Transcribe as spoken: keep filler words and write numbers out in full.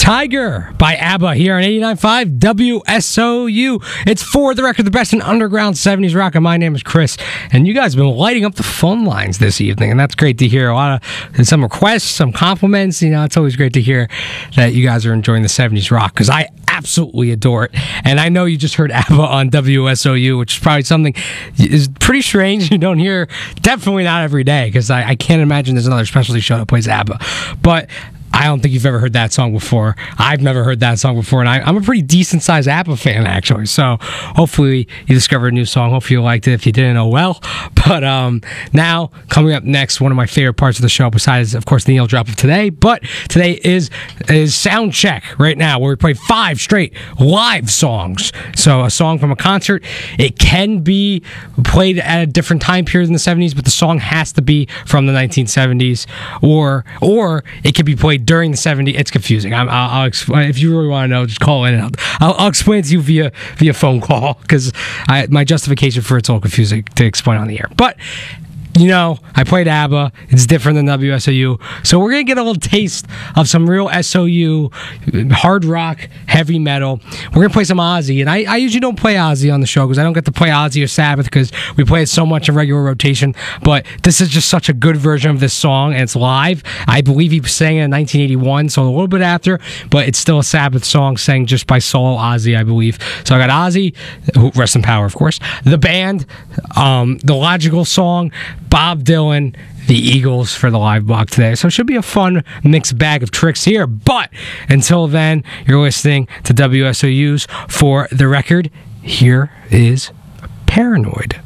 Tiger by ABBA here on eighty-nine point five W S O U. It's For the Record, the best in underground seventies rock, and my name is Chris. And you guys have been lighting up the phone lines this evening, and that's great to hear. A lot of some requests, some compliments. You know, it's always great to hear that you guys are enjoying the seventies rock, because I absolutely adore it. And I know you just heard ABBA on W S O U, which is probably something is pretty strange. You don't hear, definitely not every day, because I, I can't imagine there's another specialty show that plays ABBA. But I don't think you've ever heard that song before. I've never heard that song before, and I, I'm a pretty decent-sized ABBA fan, actually. So hopefully you discovered a new song. Hopefully you liked it. If you didn't, oh well. But um, now, coming up next, one of my favorite parts of the show, besides, of course, the Neil Drop of today, but today is is Sound Check right now, where we play five straight live songs. So a song from a concert. It can be played at a different time period in the seventies, but the song has to be from the nineteen seventies, or or it can be played during the seventies. It's confusing. I'm, I'll, I'll explain. If you really want to know, just call in and I'll, I'll, I'll explain it to you via via phone call, because my justification for it's all confusing to explain on the air. But you know, I played ABBA. It's different than W S O U. So we're going to get a little taste of some real S O U, hard rock, heavy metal. We're going to play some Ozzy. And I, I usually don't play Ozzy on the show, because I don't get to play Ozzy or Sabbath, because we play it so much in regular rotation. But this is just such a good version of this song, and it's live. I believe he sang it in nineteen eighty-one, so a little bit after, but it's still a Sabbath song sang just by solo Ozzy, I believe. So I got Ozzy, who, rest in power, of course, the band, um, the Logical Song, Bob Dylan, the Eagles for the live block today. So it should be a fun mixed bag of tricks here. But until then, you're listening to W S O U's For the Record. Here is Paranoid.